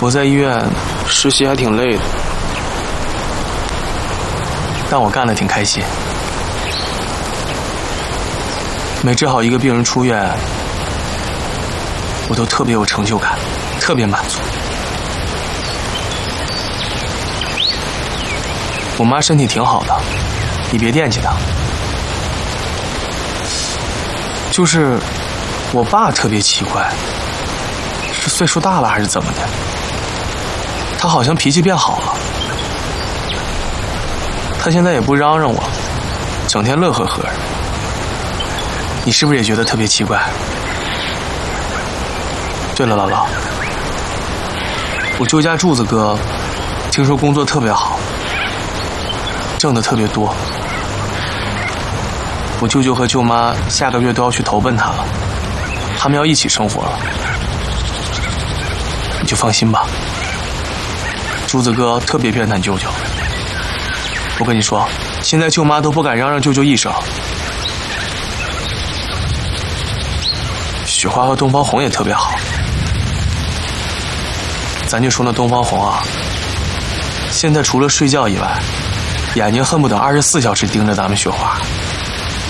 我在医院实习还挺累的，但我干得挺开心。每治好一个病人出院，我都特别有成就感，特别满足。我妈身体挺好的，你别惦记她。就是我爸特别奇怪，是岁数大了还是怎么的？他好像脾气变好了。他现在也不嚷嚷我，整天乐呵呵的。你是不是也觉得特别奇怪？对了，姥姥，我舅家柱子哥听说工作特别好，挣得特别多。我舅舅和舅妈下个月都要去投奔他了，他们要一起生活了。你就放心吧，柱子哥特别偏袒舅舅。我跟你说，现在舅妈都不敢嚷嚷舅舅一声。雪花和东方红也特别好，咱就说那东方红啊，现在除了睡觉以外，眼睛恨不得24小时盯着咱们雪花。